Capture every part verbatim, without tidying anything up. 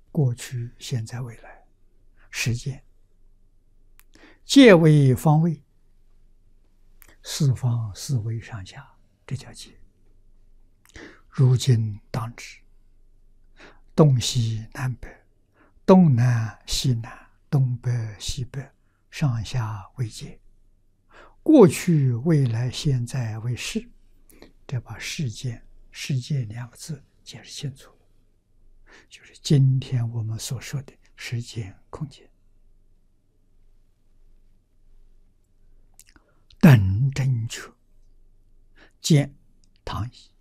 过去、现在、未来，时间界为方位，四方四维上下，这叫界。如今当知，东西南北，东南西南，东北西北，上下为界。过去、未来、现在为世，这把世界、世界两个字解释清楚了，就是今天我们所说的时间、空间。等正确，见唐译，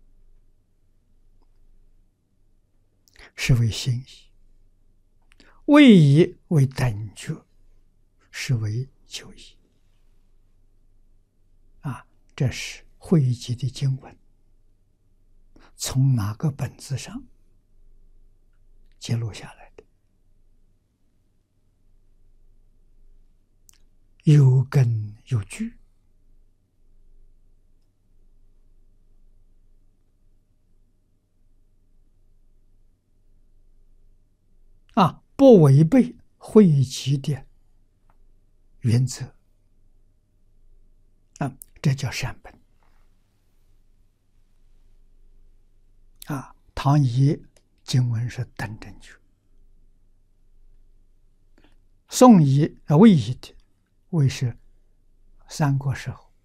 是为心意；位移为等觉，是为就义。啊，这是汇集的经文，从哪个本子上记录下来的？有根有据。啊，不违背汇集的原则。啊，这叫善本。啊，唐译经文是等正觉，宋译啊魏译的魏是三国时候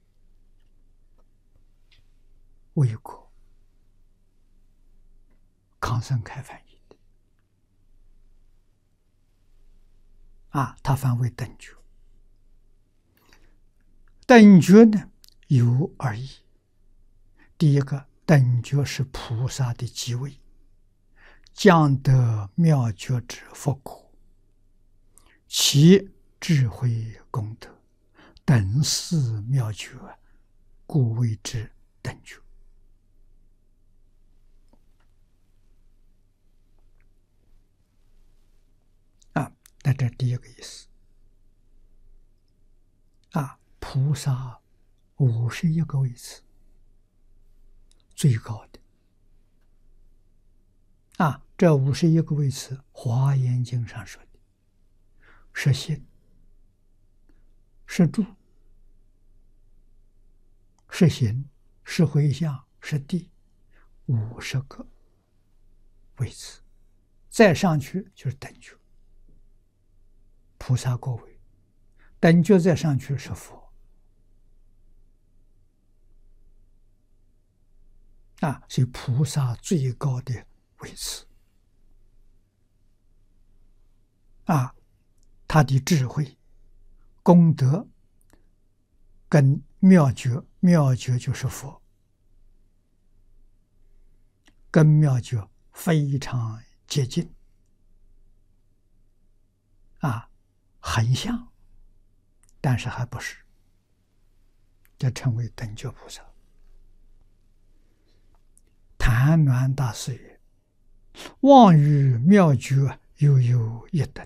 魏国康生开翻译的。啊，他翻为等觉。等觉呢有二义。第一个，等觉是菩萨的极位，将得妙觉之佛果，其智慧功德等似妙觉，故谓之等觉。啊，那这第一个意思。啊，菩萨五十一个位次，最高的。啊，这五十一个位次，《华严经》上说的，是心，是住，是行，是回向，是地，五十个位次，再上去就是等觉。菩萨果位，等觉再上去是佛。啊，所以菩萨最高的位次。啊，他的智慧、功德跟妙觉，妙觉就是佛，跟妙觉非常接近。啊，很像，但是还不是，这称为等觉菩萨。谭鸾大师曰：望与妙觉犹有一等。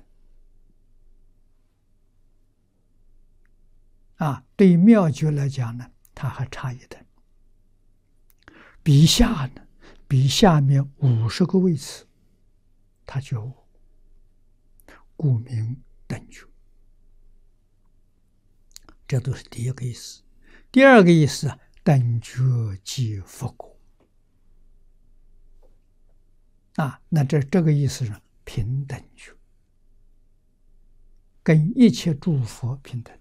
啊，对于妙觉来讲呢，它还差一等。比下呢，比下面五十个位次，它觉悟，故名等觉。这都是第一个意思。第二个意思，等觉即佛果。啊，那这这个意思是平等觉，跟一切诸佛平等。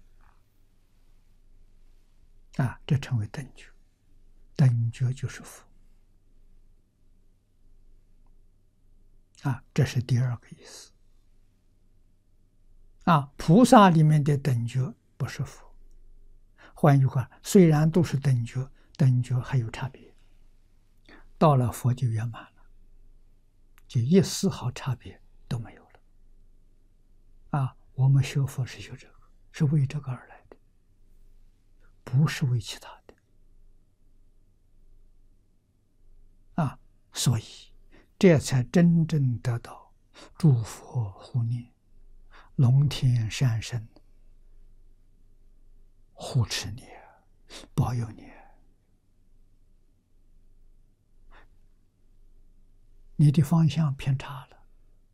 啊，这称为等觉，等觉就是佛。啊，这是第二个意思。啊，菩萨里面的等觉不是佛。换句话，虽然都是等觉，等觉还有差别。到了佛就圆满了，就一丝毫差别都没有了。啊，我们学佛是学这个，是为这个而来的，不是为其他的。啊，所以这才真正得到诸佛护念、龙天善神护持你、保佑你。你的方向偏差了，